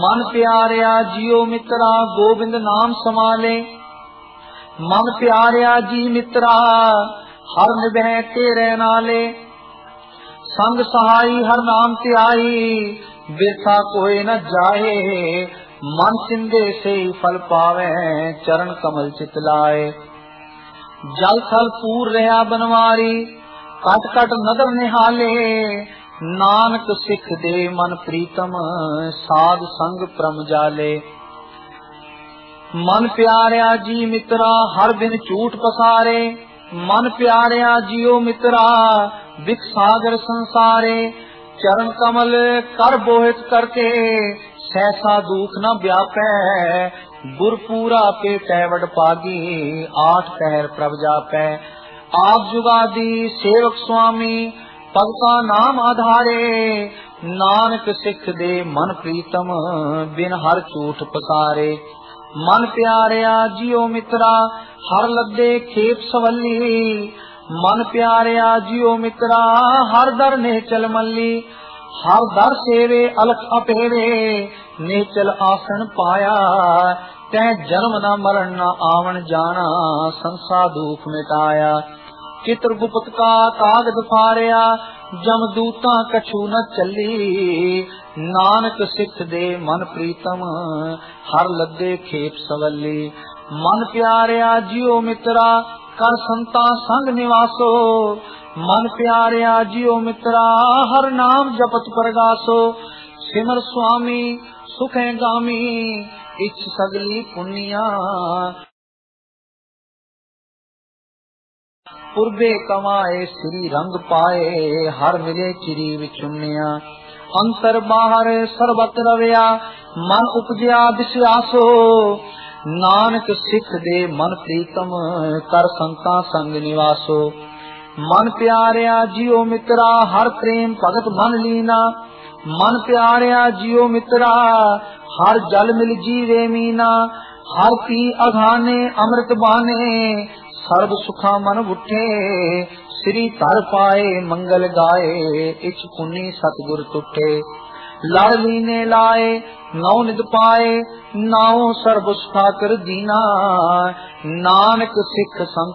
मन प्यारिया जियो मित्रा गोविंद नाम समाले। मन प्यारिया जी मित्रा हर निभै तेरे नाले। संग सहाई हर नाम त्याई बिरथा कोई न जाए। मन सिंधे से फल पावे चरण कमल चितलाए। जल थल पूर रहा बनवारी कट कट नदर निहाले। नानक सिख दे मन प्रीतम साध संग प्रम जाले। मन प्यारिया जी मित्रा हर बिन झूठ पसारे। मन प्यारिया जियो मित्रा बिख सागर संसारे। चरण कमल कर बोहित करके सहसा दुख न व्यापै। गुरपूरा पेटै वड पागी आठ पहर प्रभ जापै। आप जुगादी सेवक स्वामी भगता नाम आधारे। नानक सिख दे मन प्रीतम बिन हर झूठ पसारे। मन प्यारिया जियो मित्रा हर लद्दे खेप सवली। मन प्यारिया जियो मित्रा हर दर नेचल मल्ली। हर दर सेवे अलख अपेरे नेचल आसन पाया। तै जन्म न मरण न आवन जाना संसा दुख मिटाया। चित्रगुप्त का कागज फारिया जमदूता कछु न चली। नानक सिख दे मन प्रीतम हर लद्दे खेप सवली। मन प्यारिया जियो मित्रा कर संता संग निवासो। मन प्यारिया जियो मित्रा हर नाम जपत परगासो। सिमर स्वामी सुख गामी इच्छ सगली पुनिया। पुरबे कमाए श्री रंग पाए हर मिले चिरी विचुनिया। अंतर बाहर सर्वत रविया मन उपजया विश्वासो। नानक सिख दे मन प्रीतम कर संता संग निवासो। मन प्यारिया जियो मित्रा हर प्रेम भगत मन लीना। मन प्यारिया जियो मित्रा हर जल मिल जीवे मीना। हर पी अघाने अमृत बाने सर्व सुखा मन उठे। श्री तर पाए मंगल गाए इच पुनि सतगुर तुठे। लड़ लीने लाए नौ निद पाए नाओ सर्व सुखा कर दीना। नानक सिख संत